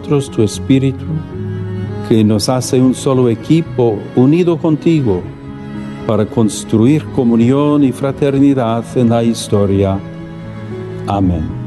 nosotros tu Espíritu, que nos hace un solo equipo unido contigo para construir comunión y fraternidad en la historia. Amén.